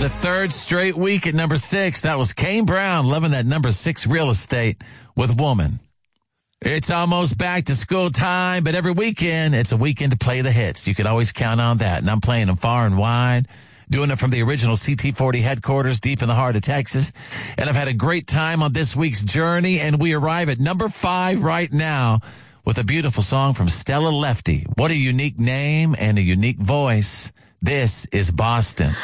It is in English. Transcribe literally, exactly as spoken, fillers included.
the third straight week at number six. That was Kane Brown, loving that number six real estate with Woman. It's almost back to school time, but every weekend, it's a weekend to play the hits. You can always count on that. And I'm playing them far and wide, doing it from the original C T forty headquarters deep in the heart of Texas. And I've had a great time on this week's journey, and we arrive at number five right now with a beautiful song from Stella Lefty. What a unique name and a unique voice. This is Boston.